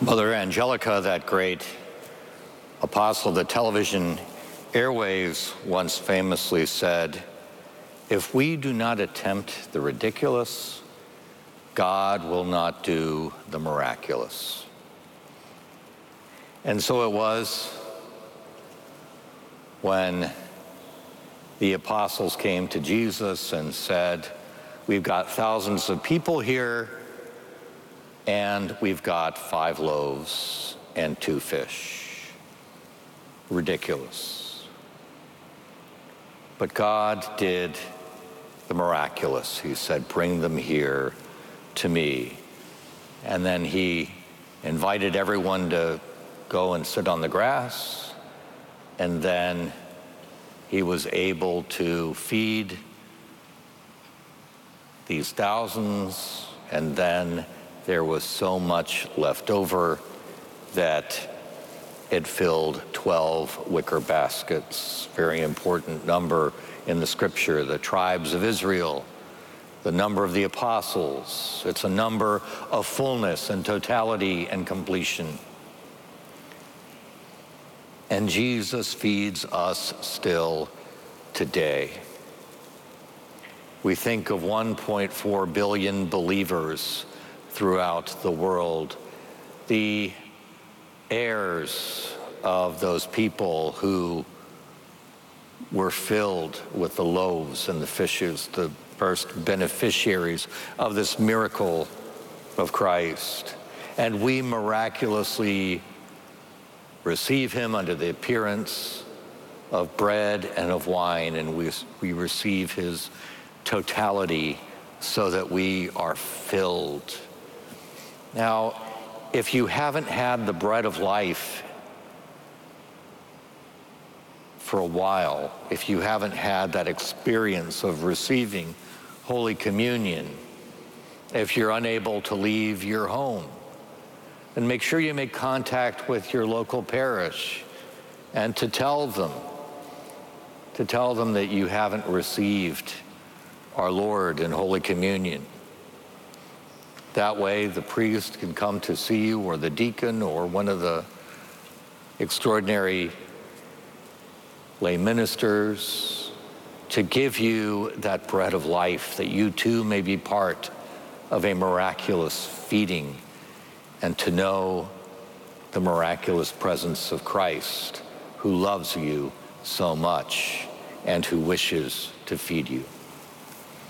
Mother Angelica, that great apostle of the television airwaves, once famously said, "If we do not attempt the ridiculous, God will not do the miraculous." And so it was when the apostles came to Jesus and said, "We've got thousands of people here, and we've got 5 loaves and 2 fish. Ridiculous. But God did the miraculous. He said, "Bring them here to me." And then he invited everyone to go and sit on the grass. And then he was able to feed these thousands. And then there was so much left over that it filled 12 wicker baskets, very important number in the scripture, the tribes of Israel, the number of the apostles. It's a number of fullness and totality and completion. And Jesus feeds us still today. We think of 1.4 billion believers throughout the world, the heirs of those people who were filled with the loaves and the fishes, the first beneficiaries of this miracle of Christ. And we miraculously receive him under the appearance of bread and of wine, and we receive his totality so that we are filled. Now, if you haven't had the bread of life for a while, if you haven't had that experience of receiving Holy Communion, if you're unable to leave your home, then make sure you make contact with your local parish and to tell them that you haven't received our Lord in Holy Communion. That way, the priest can come to see you, or the deacon, or one of the extraordinary lay ministers, to give you that bread of life, that you too may be part of a miraculous feeding, and to know the miraculous presence of Christ, who loves you so much and who wishes to feed you.